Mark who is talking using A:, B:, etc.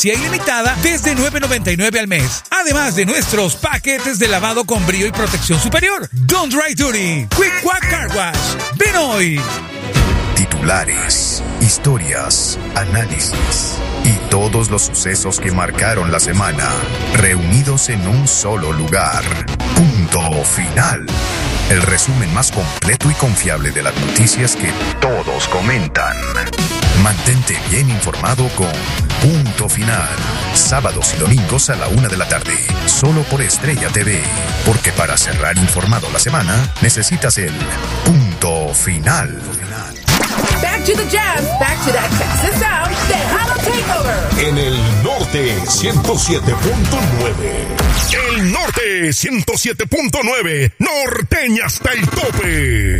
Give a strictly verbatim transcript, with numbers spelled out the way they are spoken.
A: ilimitada desde nueve noventa y nueve al mes. Además de nuestros paquetes de lavado con brillo y protección superior. Don't Dry Duty, Quick Quack Car Wash. Ven hoy.
B: Titulares, historias, análisis y todos los sucesos que marcaron la semana, reunidos en un solo lugar. Punto Final. El resumen más completo y confiable de las noticias que todos comentan. Mantente bien informado con Punto Final. Sábados y domingos a la una de la tarde. Solo por Estrella T V. Porque para cerrar informado la semana, necesitas el Punto Final.
C: Back to the jam, back to that Texas sound, Tejano Takeover.
D: En el norte ciento siete punto nueve. El norte ciento siete punto nueve. Norteña hasta el tope.